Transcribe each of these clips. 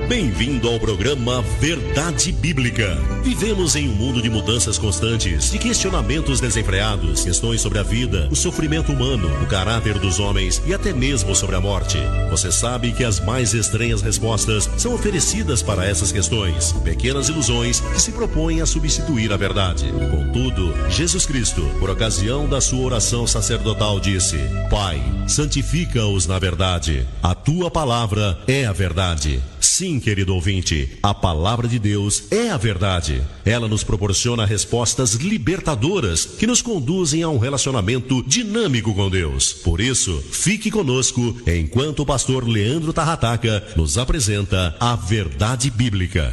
Bem-vindo ao programa Verdade Bíblica. Vivemos em um mundo de mudanças constantes, de questionamentos desenfreados, questões sobre a vida, o sofrimento humano, o caráter dos homens e até mesmo sobre a morte. Você sabe que as mais estranhas respostas são oferecidas para essas questões, pequenas ilusões que se propõem a substituir a verdade. Contudo, Jesus Cristo, por ocasião da sua oração sacerdotal, disse: Pai, santifica-os na verdade. A tua palavra é a verdade. Sim, querido ouvinte, a palavra de Deus é a verdade. Ela nos proporciona respostas libertadoras que nos conduzem a um relacionamento dinâmico com Deus. Por isso, fique conosco enquanto o pastor Leandro Tarrataca nos apresenta a Verdade Bíblica.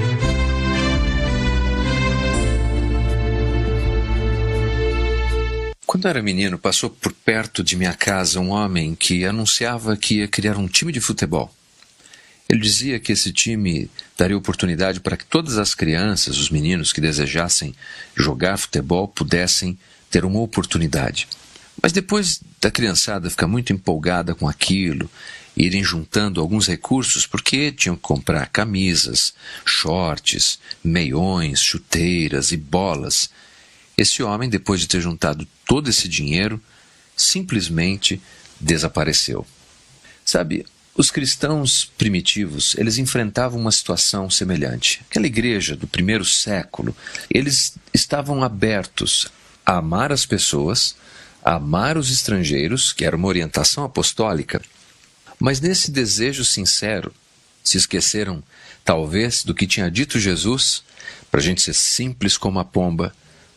Quando eu era menino, passou por perto de minha casa um homem que anunciava que ia criar um time de futebol. Ele dizia que esse time daria oportunidade para que todas as crianças, os meninos que desejassem jogar futebol, pudessem ter uma oportunidade. Mas depois da criançada ficar muito empolgada com aquilo, irem juntando alguns recursos, porque tinham que comprar camisas, shorts, meiões, chuteiras e bolas, esse homem, depois de ter juntado todo esse dinheiro, simplesmente desapareceu. Sabe, os cristãos primitivos, eles enfrentavam uma situação semelhante. Aquela igreja do primeiro século, eles estavam abertos a amar as pessoas, a amar os estrangeiros, que era uma orientação apostólica, mas nesse desejo sincero, se esqueceram, talvez, do que tinha dito Jesus, para a gente ser simples como a pomba,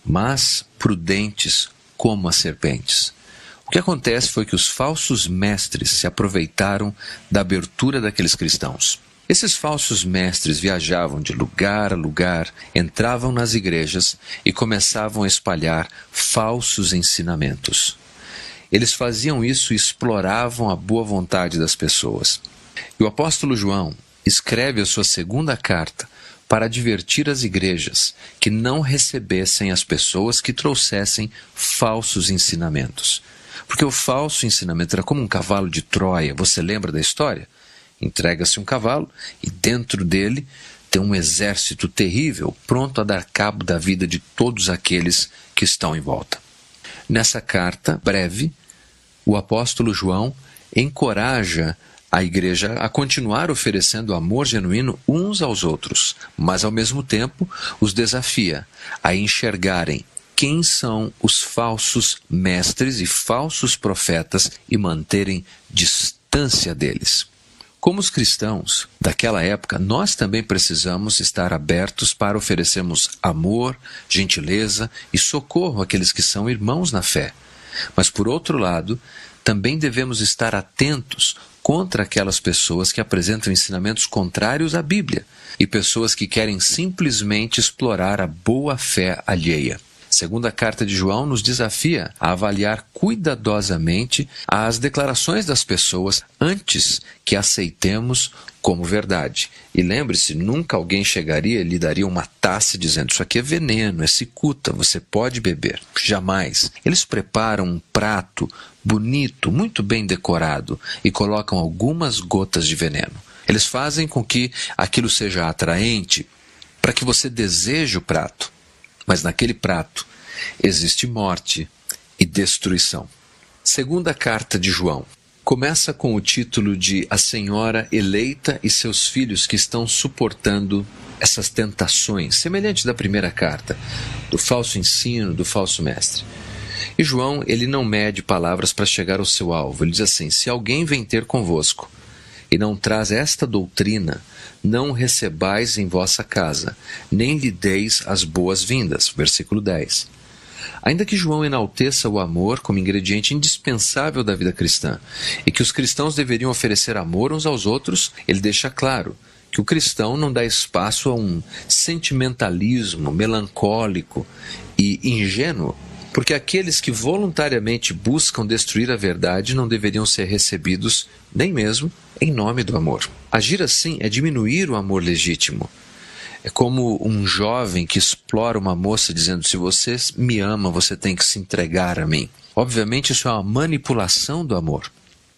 mas prudentes como as serpentes. O que acontece foi que os falsos mestres se aproveitaram da abertura daqueles cristãos. Esses falsos mestres viajavam de lugar a lugar, entravam nas igrejas e começavam a espalhar falsos ensinamentos. Eles faziam isso e exploravam a boa vontade das pessoas. E o apóstolo João escreve a sua segunda carta para advertir as igrejas que não recebessem as pessoas que trouxessem falsos ensinamentos. Porque o falso ensinamento era como um cavalo de Troia. Você lembra da história? Entrega-se um cavalo e dentro dele tem um exército terrível pronto a dar cabo da vida de todos aqueles que estão em volta. Nessa carta breve, o apóstolo João encoraja a igreja a continuar oferecendo amor genuíno uns aos outros, mas ao mesmo tempo os desafia a enxergarem quem são os falsos mestres e falsos profetas e manterem distância deles. Como os cristãos daquela época, nós também precisamos estar abertos para oferecermos amor, gentileza e socorro àqueles que são irmãos na fé. Mas, por outro lado, também devemos estar atentos contra aquelas pessoas que apresentam ensinamentos contrários à Bíblia e pessoas que querem simplesmente explorar a boa fé alheia. Segunda carta de João nos desafia a avaliar cuidadosamente as declarações das pessoas antes que aceitemos como verdade. E lembre-se, nunca alguém chegaria e lhe daria uma taça dizendo: isso aqui é veneno, é cicuta, você pode beber. Jamais. Eles preparam um prato bonito, muito bem decorado e colocam algumas gotas de veneno. Eles fazem com que aquilo seja atraente para que você deseje o prato. Mas naquele prato existe morte e destruição. Segunda carta de João começa com o título de A Senhora Eleita e seus filhos que estão suportando essas tentações, semelhante da primeira carta, do falso ensino, do falso mestre. E João, ele não mede palavras para chegar ao seu alvo. Ele diz assim: se alguém vem ter convosco e não traz esta doutrina, não recebais em vossa casa, nem lhe deis as boas-vindas. Versículo 10. Ainda que João enalteça o amor como ingrediente indispensável da vida cristã e que os cristãos deveriam oferecer amor uns aos outros, ele deixa claro que o cristão não dá espaço a um sentimentalismo melancólico e ingênuo, porque aqueles que voluntariamente buscam destruir a verdade não deveriam ser recebidos nem mesmo em nome do amor. Agir assim é diminuir o amor legítimo. É como um jovem que explora uma moça dizendo: se você me ama, você tem que se entregar a mim. Obviamente isso é uma manipulação do amor.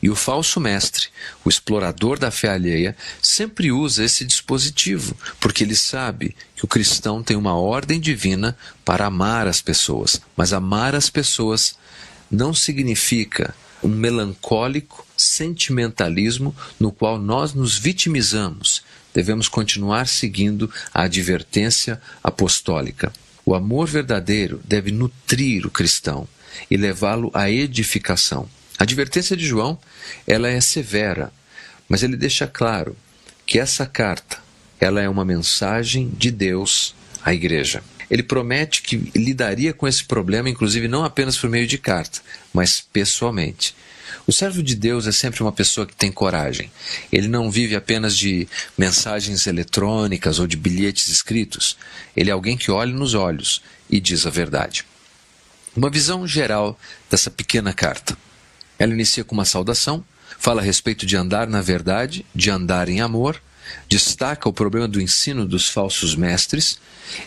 E o falso mestre, o explorador da fé alheia, sempre usa esse dispositivo, porque ele sabe que o cristão tem uma ordem divina para amar as pessoas. Mas amar as pessoas não significa um melancólico sentimentalismo no qual nós nos vitimizamos. Devemos continuar seguindo a advertência apostólica. O amor verdadeiro deve nutrir o cristão e levá-lo à edificação. A advertência de João, ela é severa, mas ele deixa claro que essa carta, ela é uma mensagem de Deus à igreja. Ele promete que lidaria com esse problema, inclusive não apenas por meio de carta, mas pessoalmente. O servo de Deus é sempre uma pessoa que tem coragem. Ele não vive apenas de mensagens eletrônicas ou de bilhetes escritos. Ele é alguém que olha nos olhos e diz a verdade. Uma visão geral dessa pequena carta. Ela inicia com uma saudação, fala a respeito de andar na verdade, de andar em amor, destaca o problema do ensino dos falsos mestres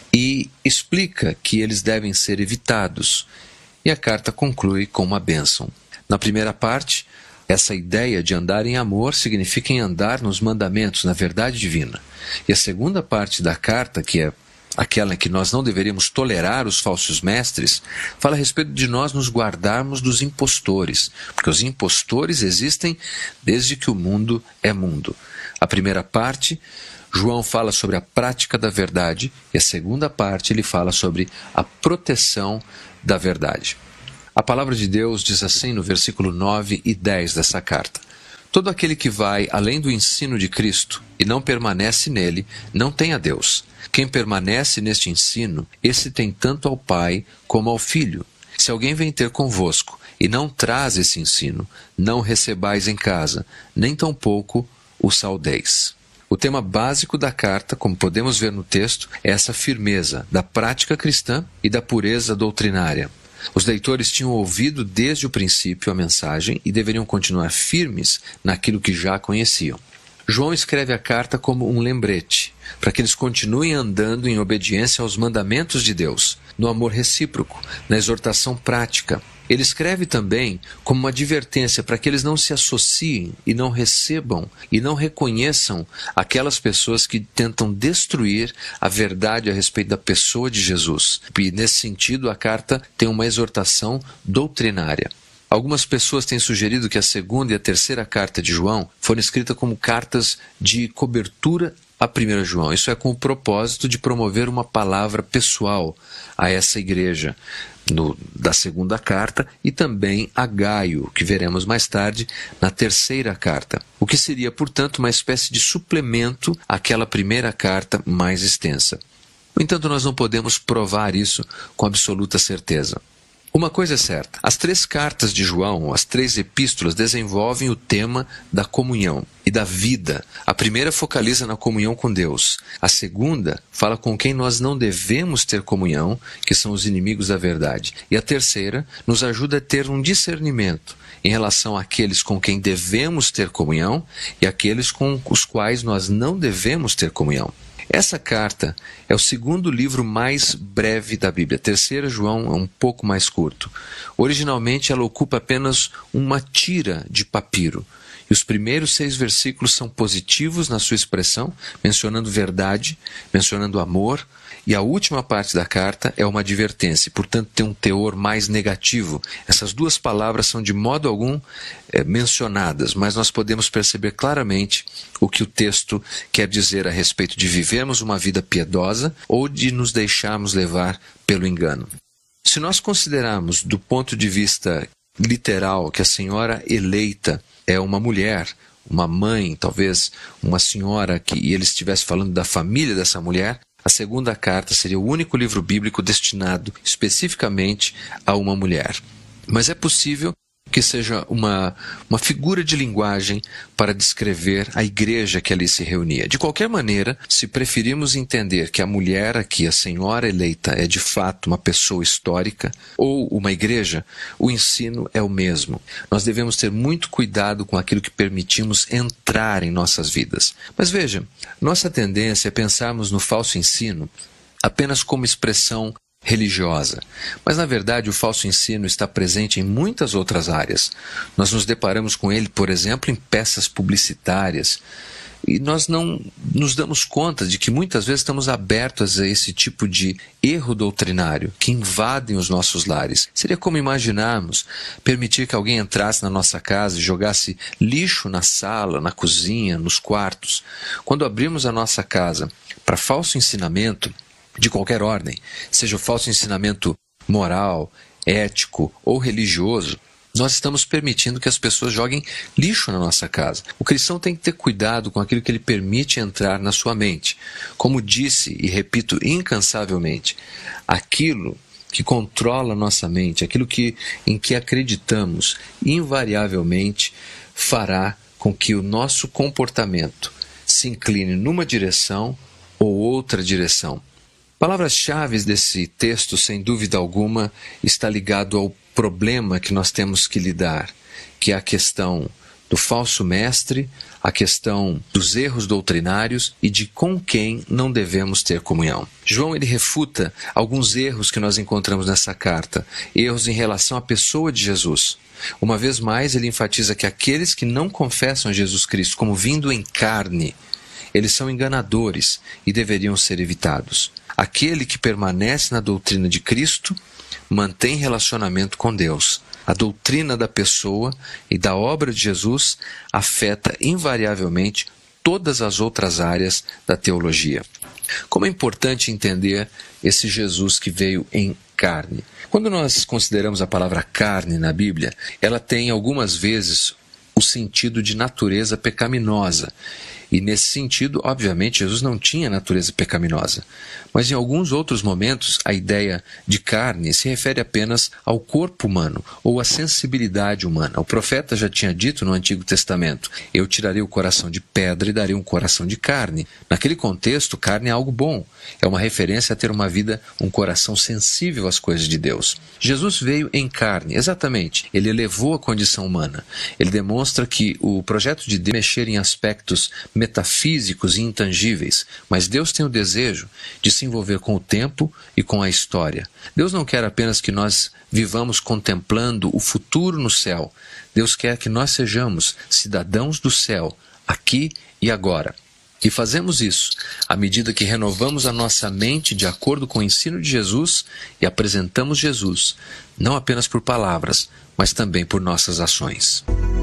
e explica que eles devem ser evitados. E a carta conclui com uma bênção. Na primeira parte, essa ideia de andar em amor significa em andar nos mandamentos, na verdade divina. E a segunda parte da carta, que é aquela em que nós não deveríamos tolerar os falsos mestres, fala a respeito de nós nos guardarmos dos impostores, porque os impostores existem desde que o mundo é mundo. A primeira parte, João fala sobre a prática da verdade, e a segunda parte ele fala sobre a proteção da verdade. A palavra de Deus diz assim no versículo 9 e 10 dessa carta: todo aquele que vai além do ensino de Cristo e não permanece nele, não tem a Deus. Quem permanece neste ensino, esse tem tanto ao Pai como ao Filho. Se alguém vem ter convosco e não traz esse ensino, não recebais em casa, nem tampouco o saudeis. O tema básico da carta, como podemos ver no texto, é essa firmeza da prática cristã e da pureza doutrinária. Os leitores tinham ouvido desde o princípio a mensagem e deveriam continuar firmes naquilo que já conheciam. João escreve a carta como um lembrete, para que eles continuem andando em obediência aos mandamentos de Deus, no amor recíproco, na exortação prática. Ele escreve também como uma advertência para que eles não se associem e não recebam e não reconheçam aquelas pessoas que tentam destruir a verdade a respeito da pessoa de Jesus. E nesse sentido, a carta tem uma exortação doutrinária. Algumas pessoas têm sugerido que a segunda e a terceira carta de João foram escritas como cartas de cobertura a 1 João. Isso é com o propósito de promover uma palavra pessoal a essa igreja da segunda carta e também a Gaio, que veremos mais tarde na terceira carta. O que seria, portanto, uma espécie de suplemento àquela primeira carta mais extensa. No entanto, nós não podemos provar isso com absoluta certeza. Uma coisa é certa, as 3 cartas de João, as 3 epístolas, desenvolvem o tema da comunhão e da vida. A primeira focaliza na comunhão com Deus. A segunda fala com quem nós não devemos ter comunhão, que são os inimigos da verdade. E a terceira nos ajuda a ter um discernimento em relação àqueles com quem devemos ter comunhão e àqueles com os quais nós não devemos ter comunhão. Essa carta é o segundo livro mais breve da Bíblia. A terceira, João, é um pouco mais curto. Originalmente, ela ocupa apenas uma tira de papiro. E os primeiros 6 versículos são positivos na sua expressão, mencionando verdade, mencionando amor. E a última parte da carta é uma advertência, portanto tem um teor mais negativo. Essas 2 palavras são de modo algum mencionadas, mas nós podemos perceber claramente o que o texto quer dizer a respeito de vivermos uma vida piedosa ou de nos deixarmos levar pelo engano. Se nós considerarmos do ponto de vista literal que a senhora eleita é uma mulher, uma mãe, talvez uma senhora, e ele estivesse falando da família dessa mulher, a segunda carta seria o único livro bíblico destinado especificamente a uma mulher. Mas é possível que seja uma figura de linguagem para descrever a igreja que ali se reunia. De qualquer maneira, se preferirmos entender que a mulher aqui, a senhora eleita, é de fato uma pessoa histórica ou uma igreja, o ensino é o mesmo. Nós devemos ter muito cuidado com aquilo que permitimos entrar em nossas vidas. Mas veja, nossa tendência é pensarmos no falso ensino apenas como expressão religiosa. Mas, na verdade, o falso ensino está presente em muitas outras áreas. Nós nos deparamos com ele, por exemplo, em peças publicitárias. E nós não nos damos conta de que muitas vezes estamos abertos a esse tipo de erro doutrinário que invadem os nossos lares. Seria como imaginarmos permitir que alguém entrasse na nossa casa e jogasse lixo na sala, na cozinha, nos quartos. Quando abrimos a nossa casa para falso ensinamento de qualquer ordem, seja o falso ensinamento moral, ético ou religioso, nós estamos permitindo que as pessoas joguem lixo na nossa casa. O cristão tem que ter cuidado com aquilo que ele permite entrar na sua mente. Como disse e repito incansavelmente, aquilo que controla a nossa mente, aquilo em que acreditamos, invariavelmente fará com que o nosso comportamento se incline numa direção ou outra direção. Palavras-chave desse texto, sem dúvida alguma, está ligado ao problema que nós temos que lidar, que é a questão do falso mestre, a questão dos erros doutrinários e de com quem não devemos ter comunhão. João ele refuta alguns erros que nós encontramos nessa carta, erros em relação à pessoa de Jesus. Uma vez mais, ele enfatiza que aqueles que não confessam Jesus Cristo como vindo em carne, eles são enganadores e deveriam ser evitados. Aquele que permanece na doutrina de Cristo mantém relacionamento com Deus. A doutrina da pessoa e da obra de Jesus afeta invariavelmente todas as outras áreas da teologia. Como é importante entender esse Jesus que veio em carne. Quando nós consideramos a palavra carne na Bíblia, ela tem algumas vezes o sentido de natureza pecaminosa. E nesse sentido, obviamente, Jesus não tinha natureza pecaminosa. Mas em alguns outros momentos, a ideia de carne se refere apenas ao corpo humano ou à sensibilidade humana. O profeta já tinha dito no Antigo Testamento: eu tirarei o coração de pedra e darei um coração de carne. Naquele contexto, carne é algo bom. É uma referência a ter uma vida, um coração sensível às coisas de Deus. Jesus veio em carne, exatamente. Ele elevou a condição humana. Ele demonstra que o projeto de Deus é mexer em aspectos metafísicos e intangíveis, mas Deus tem o desejo de se envolver com o tempo e com a história. Deus não quer apenas que nós vivamos contemplando o futuro no céu. Deus quer que nós sejamos cidadãos do céu, aqui e agora. E fazemos isso à medida que renovamos a nossa mente de acordo com o ensino de Jesus e apresentamos Jesus, não apenas por palavras, mas também por nossas ações.